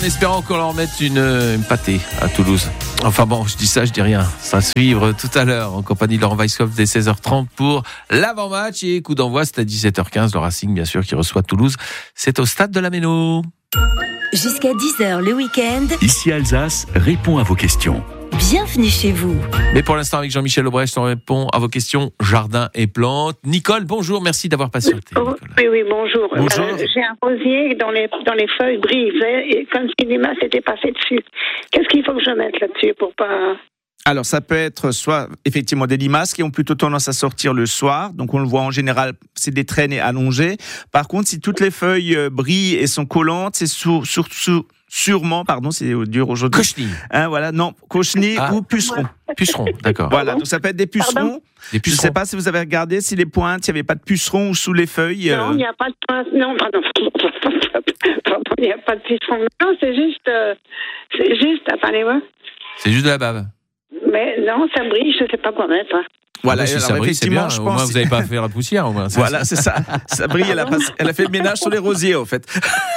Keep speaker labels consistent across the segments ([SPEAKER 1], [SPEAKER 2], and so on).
[SPEAKER 1] En espérant qu'on leur mette une pâtée à Toulouse. Enfin bon, je dis ça, je dis rien. Ça va suivre tout à l'heure en compagnie de Laurent Weisskopf dès 16h30 pour l'avant-match. Et coup d'envoi, c'est à 17h15. Le Racing, bien sûr, qui reçoit Toulouse. C'est au stade de la Méno.
[SPEAKER 2] Jusqu'à 10h le week-end.
[SPEAKER 3] Ici Alsace répond à vos questions.
[SPEAKER 2] Bienvenue chez vous.
[SPEAKER 1] Mais pour l'instant, avec Jean-Michel Aubrecht, on répond à vos questions jardin et plantes. Nicole, bonjour, merci d'avoir patienté.
[SPEAKER 4] Oui, bonjour.
[SPEAKER 1] Bonjour.
[SPEAKER 4] J'ai un rosier dont les feuilles brillent, et comme si les mains s'étaient passées dessus. Qu'est-ce qu'il faut que je mette là-dessus pour pas...
[SPEAKER 5] Alors, ça peut être soit effectivement des limaces qui ont plutôt tendance à sortir le soir. Donc, on le voit en général, c'est des traînées allongées. Par contre, si toutes les feuilles brillent et sont collantes, c'est sûrement, c'est dur aujourd'hui.
[SPEAKER 1] Cochenille.
[SPEAKER 5] Voilà, non, cochenille ou puceron.
[SPEAKER 1] Puceron, d'accord.
[SPEAKER 5] Voilà, donc ça peut être des pucerons. Je ne sais pas si vous avez regardé si les pointes, il n'y avait pas de pucerons ou sous les feuilles.
[SPEAKER 4] Non, il n'y a pas de pointe. Non, pardon. Il n'y a pas de puceron. Non, c'est juste, attendez-moi.
[SPEAKER 1] C'est juste de la bave.
[SPEAKER 4] Mais non, ça brille, je ne sais pas quoi mettre.
[SPEAKER 5] Voilà,
[SPEAKER 1] si
[SPEAKER 5] alors
[SPEAKER 1] ça brille,
[SPEAKER 5] effectivement,
[SPEAKER 1] c'est bien.
[SPEAKER 5] je
[SPEAKER 1] Au
[SPEAKER 5] pense.
[SPEAKER 1] moins, vous n'avez pas fait la poussière. Au moins.
[SPEAKER 5] Voilà, c'est ça. Ça brille, elle a fait le ménage sur les rosiers, en fait.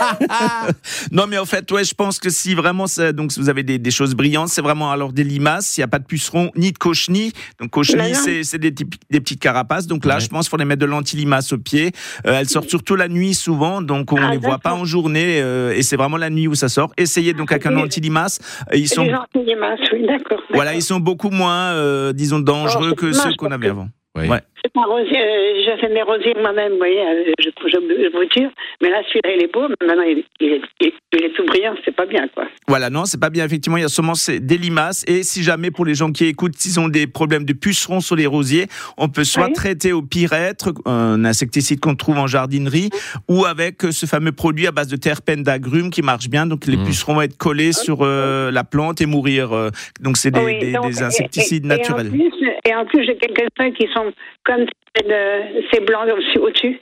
[SPEAKER 5] Non, mais en fait, ouais, je pense que si vraiment, donc, si vous avez des choses brillantes, c'est vraiment alors des limaces, il n'y a pas de pucerons, ni de cochenilles. Donc, cochenilles, c'est des petites carapaces. Donc là, je pense qu'il faut les mettre de l'anti-limace au pied. Elles sortent surtout la nuit, souvent. Donc, on ne les voit pas en journée. Et c'est vraiment la nuit où ça sort. Essayez donc avec un anti-limace. Ils sont.
[SPEAKER 4] Des anti-limaces, oui, d'accord.
[SPEAKER 5] Voilà, ils sont beaucoup moins, disons, dangereux que ceux qu'on avait avant.
[SPEAKER 1] Oui.
[SPEAKER 5] Ouais.
[SPEAKER 4] C'est un rosier, j'ai fait mes rosiers moi-même, vous voyez, je vous tire, mais là, celui-là, il est beau, mais maintenant, il est tout brillant, c'est pas bien, quoi.
[SPEAKER 5] Voilà, non, c'est pas bien, effectivement, il y a seulement des limaces, et si jamais, pour les gens qui écoutent, s'ils ont des problèmes de pucerons sur les rosiers, on peut soit traiter au pyrètre, un insecticide qu'on trouve en jardinerie, ou avec ce fameux produit à base de terpènes d'agrumes qui marche bien, donc les pucerons vont être collés sur la plante et mourir. Donc c'est des insecticides naturels.
[SPEAKER 4] Et en plus, j'ai quelques feuilles qui sont comme c'est blanc au-dessus.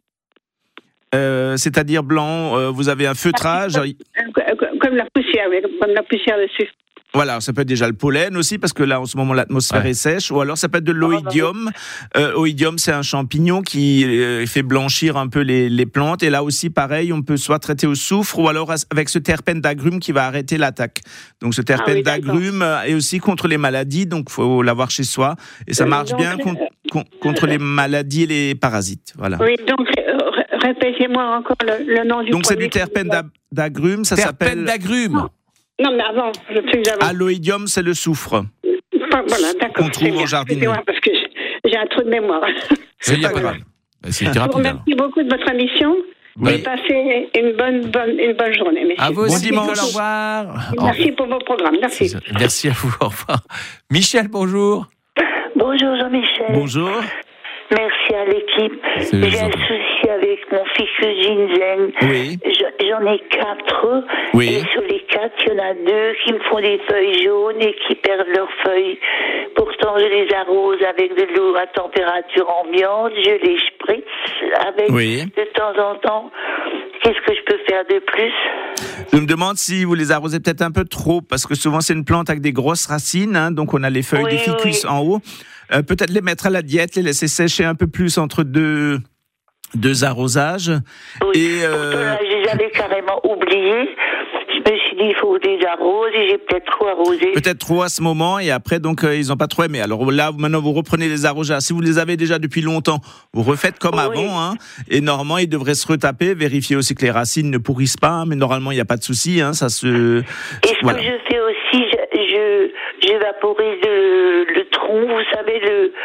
[SPEAKER 5] C'est-à-dire blanc, vous avez un feutrage.
[SPEAKER 4] Comme la poussière, oui, comme la poussière dessus.
[SPEAKER 5] Voilà, ça peut être déjà le pollen aussi, parce que là, en ce moment, l'atmosphère est sèche. Ou alors, ça peut être de l'oïdium. Oïdium, c'est un champignon qui fait blanchir un peu les plantes. Et là aussi, pareil, on peut soit traiter au soufre, ou alors avec ce terpène d'agrumes qui va arrêter l'attaque. Donc, ce terpène d'agrumes est aussi contre les maladies, donc il faut l'avoir chez soi. Et ça marche bien contre les maladies et les parasites. Voilà.
[SPEAKER 4] Oui, donc, répétez-moi encore le nom du produit.
[SPEAKER 5] Donc, c'est du terpène d'agrumes, ça s'appelle...
[SPEAKER 1] Terpène d'agrumes.
[SPEAKER 4] Non, mais avant, je suis avant.
[SPEAKER 5] L'oïdium, c'est le soufre.
[SPEAKER 4] Voilà, d'accord.
[SPEAKER 5] Qu'on trouve en jardinerie.
[SPEAKER 4] Parce que j'ai un trou de mémoire.
[SPEAKER 1] C'est pas grave. C'est
[SPEAKER 4] Je vous remercie beaucoup de votre émission. Et passez une bonne journée. Messieurs.
[SPEAKER 1] À vous aussi,
[SPEAKER 5] dimanche.
[SPEAKER 1] Nicole, au revoir.
[SPEAKER 4] Merci pour vos programmes. Merci.
[SPEAKER 1] Merci à vous, au revoir. Michel, bonjour.
[SPEAKER 6] Bonjour Jean-Michel.
[SPEAKER 5] Bonjour.
[SPEAKER 6] Merci à l'équipe. J'ai un souci avec mon fichu ginseng.
[SPEAKER 5] Oui.
[SPEAKER 6] J'en ai 4.
[SPEAKER 5] Oui.
[SPEAKER 6] Et sur les 4, il y en a 2 qui me font des feuilles jaunes et qui perdent leurs feuilles. Pourtant, je les arrose avec de l'eau à température ambiante. Je les spritz avec de temps en temps. Qu'est-ce que je peux faire de plus?
[SPEAKER 5] Je me demande si vous les arrosez peut-être un peu trop, parce que souvent c'est une plante avec des grosses racines, hein, donc on a les feuilles des ficus en haut. Peut-être les mettre à la diète, les laisser sécher un peu plus entre deux arrosages.
[SPEAKER 6] Oui, je les avais carrément oubliés. Je me suis dit, il faut des arroses, et j'ai peut-être trop arrosé.
[SPEAKER 5] Peut-être trop à ce moment, et après, donc, ils n'ont pas trop aimé. Alors là, maintenant, vous reprenez les arrosages. Si vous les avez déjà depuis longtemps, vous refaites comme avant, hein, et normalement, ils devraient se retaper, vérifier aussi que les racines ne pourrissent pas, mais normalement, il n'y a pas de souci, hein, ça se...
[SPEAKER 6] Et ce que je fais aussi, j'évaporise le tronc, vous savez,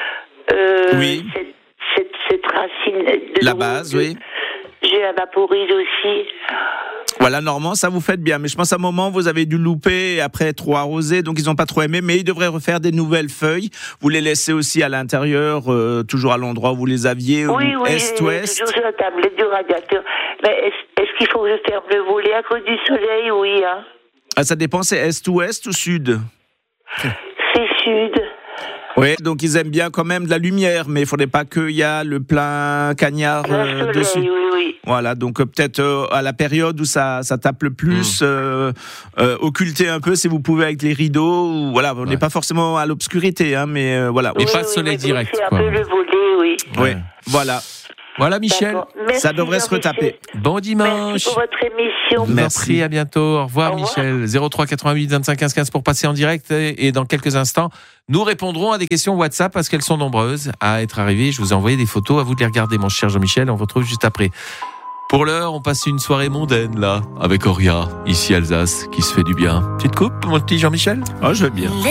[SPEAKER 6] cette racine de
[SPEAKER 5] la base, oui.
[SPEAKER 6] J'évaporise aussi.
[SPEAKER 5] Voilà, normalement, ça vous faites bien. Mais je pense à un moment, vous avez dû louper, après trop arrosé, donc ils n'ont pas trop aimé, mais ils devraient refaire des nouvelles feuilles. Vous les laissez aussi à l'intérieur, toujours à l'endroit où vous les aviez, est-ouest.
[SPEAKER 6] Toujours sur la tablette du radiateur. Mais est-ce qu'il faut que je ferme le volet à cause du soleil? Oui, hein.
[SPEAKER 5] Ah, ça dépend, c'est est-ouest ou sud?
[SPEAKER 6] C'est sud.
[SPEAKER 5] Oui, donc ils aiment bien quand même de la lumière, mais il ne faudrait pas qu'il y a le plein cagnard dessus.
[SPEAKER 6] Oui.
[SPEAKER 5] Voilà, donc peut-être à la période où ça tape le plus, occulter un peu si vous pouvez avec les rideaux. Ou, voilà, on n'est pas forcément à l'obscurité, hein, mais voilà.
[SPEAKER 1] Mais pas de soleil direct.
[SPEAKER 6] C'est un peu le volet, oui.
[SPEAKER 5] Oui, voilà.
[SPEAKER 1] Voilà, Michel.
[SPEAKER 6] Merci,
[SPEAKER 5] Ça devrait se retaper.
[SPEAKER 1] Bon dimanche.
[SPEAKER 6] Merci pour votre émission.
[SPEAKER 1] Merci, à bientôt. Au revoir,
[SPEAKER 6] Au revoir.
[SPEAKER 1] Michel. 03 88 25 15 15 pour passer en direct. Et dans quelques instants, nous répondrons à des questions WhatsApp parce qu'elles sont nombreuses à être arrivées. Je vous ai envoyé des photos. À vous de les regarder, mon cher Jean-Michel. On vous retrouve juste après. Pour l'heure, on passe une soirée mondaine, là, avec Auria, ici Alsace, qui se fait du bien. Tu te coupes, mon petit Jean-Michel?
[SPEAKER 5] Oh, je veux bien.